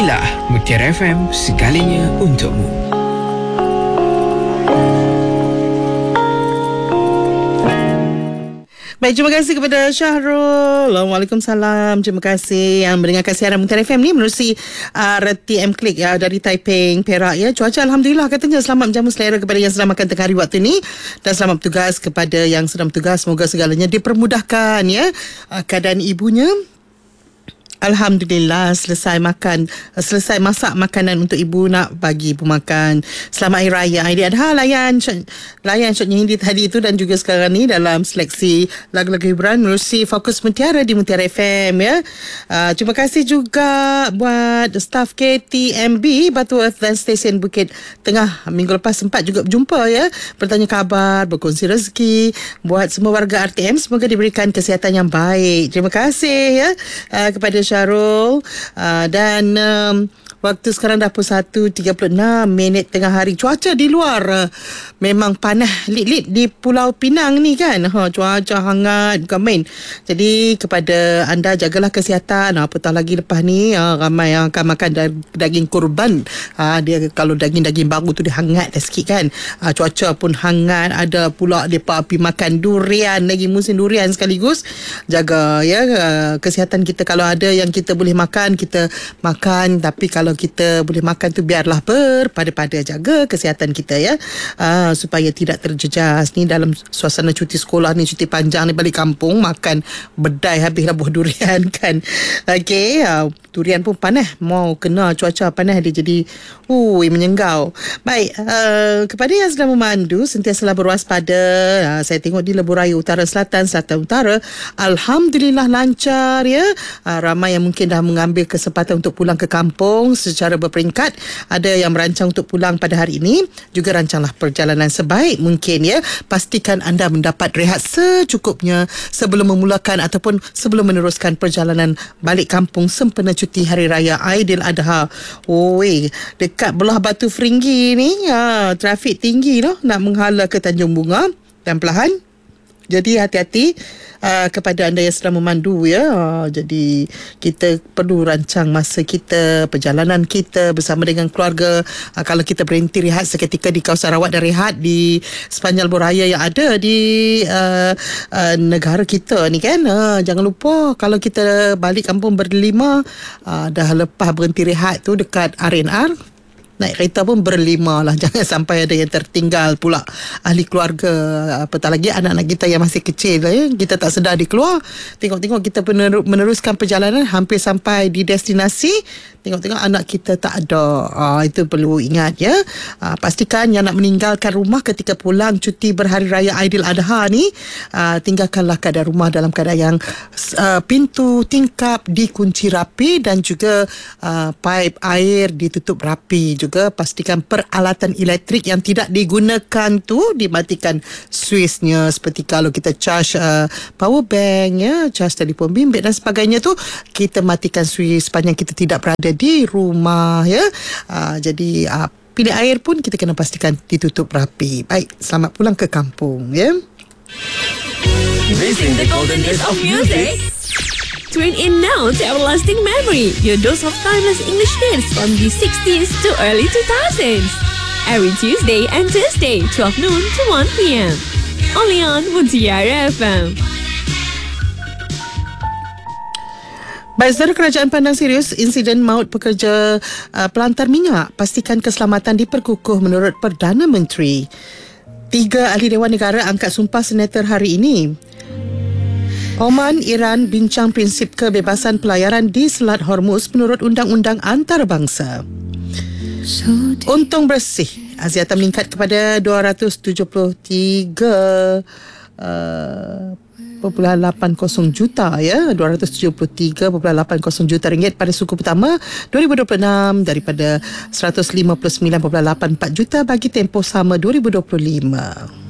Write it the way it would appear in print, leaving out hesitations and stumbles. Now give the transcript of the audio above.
Inilah Mutiara FM, segalanya untukmu. Baik, terima kasih kepada Syahrul. Waalaikumsalam. Terima kasih yang mendengarkan siaran Mutiara FM ni menerusi RTM Klik dari Taiping, Perak ya. Cuaca alhamdulillah katanya selamat menjamu selera kepada yang sedang makan tengah hari waktu ni, dan selamat bertugas kepada yang sedang bertugas. Semoga segalanya dipermudahkan ya. Keadaan ibunya alhamdulillah selesai masak makanan untuk ibu, nak bagi ibu makan. Selamat Hari Raya Aidiladha. Layan shotnya Hindi tadi itu, dan juga sekarang ni dalam seleksi lagu-lagu hiburan menerusi Fokus Mutiara di Mutiara FM ya. Terima kasih juga buat staf KTMB Batu Earth dan stesen Bukit Tengah. Minggu lepas sempat juga berjumpa ya, bertanya khabar, berkongsi rezeki. Buat semua warga RTM, semoga diberikan kesihatan yang baik. Terima kasih ya kepada Syarul. Dan waktu sekarang dah pukul 1.36 tengah hari. Cuaca di luar memang panas lit-lit di Pulau Pinang ni kan. Cuaca hangat bukan main. Jadi kepada anda, jagalah kesihatan. Apatah lagi lepas ni ramai yang akan makan daging kurban. Dia kalau daging-daging baru tu dia hangat dah sikit kan. Cuaca pun hangat. Ada pula mereka pergi makan durian, lagi musim durian sekaligus. Jaga ya kesihatan kita. Kalau ada yang kita boleh makan, kita makan. Tapi kalau kita boleh makan tu, biarlah berpada-pada, jaga kesihatan kita ya, supaya tidak terjejas ni dalam suasana cuti sekolah ni, cuti panjang ni, balik kampung makan bedai habislah buah durian kan. Okey, durian pun panas, mau kena cuaca panas dia jadi menyenggau. Baik, kepada yang sedang memandu, sentiasalah berwaspada. Saya tengok di Lebuh Raya Utara Selatan, Selatan Utara, alhamdulillah lancar ya. Ramai yang mungkin dah mengambil kesempatan untuk pulang ke kampung secara berperingkat. Ada yang merancang untuk pulang pada hari ini. Juga rancanglah perjalanan sebaik mungkin ya. Pastikan anda mendapat rehat secukupnya sebelum memulakan ataupun sebelum meneruskan perjalanan balik kampung sempena cuti Hari Raya Aidiladha. Dekat belah Batu Feringgi ni trafik tinggi nak menghala ke Tanjung Bunga dan Pelahan. Jadi hati-hati kepada anda yang sedang memandu ya. Jadi kita perlu rancang masa kita, perjalanan kita bersama dengan keluarga. Kalau kita berhenti rehat seketika di kawasan rawat dan rehat di sepanjang lebuh raya yang ada di negara kita ni kan, jangan lupa kalau kita balik kampung berlima, dah lepas berhenti rehat tu dekat R&R, naik kereta pun berlima lah. Jangan sampai ada yang tertinggal pula ahli keluarga. Apatah lagi anak-anak kita yang masih kecil ya. Kita tak sedar dia keluar. Tengok-tengok kita meneruskan perjalanan hampir sampai di destinasi, tengok-tengok anak kita tak ada. Itu perlu ingat ya. Pastikan yang nak meninggalkan rumah ketika pulang cuti berhari raya Aidiladha ni, tinggalkanlah keadaan rumah dalam keadaan yang pintu tingkap dikunci rapi, dan juga paip air ditutup rapi. Juga pastikan peralatan elektrik yang tidak digunakan tu dimatikan switchnya, seperti kalau kita charge power bank ya, charge telefon bimbit dan sebagainya tu, kita matikan switch sepanjang kita tidak berada di rumah ya. Jadi pilih air pun kita kena pastikan ditutup rapi. Baik, selamat pulang ke kampung ya. Missing the golden days of music? Tune in now to Everlasting Memory, your dose of timeless English hits from the 60s to early 2000s. Every Tuesday and Thursday, 12 noon to 1 p.m. Only on Mutiara FM. Baik, saudara, kerajaan pandang serius insiden maut pekerja pelantar minyak. Pastikan keselamatan diperkukuh menurut Perdana Menteri. 3 ahli Dewan Negara angkat sumpah senator hari ini. Oman, Iran bincang prinsip kebebasan pelayaran di Selat Hormuz menurut Undang-Undang Antarabangsa. Untung bersih Axiata meningkat kepada 273.80 juta ya, 273.80 juta ringgit pada suku pertama 2026 daripada 159.84 juta bagi tempoh sama 2025.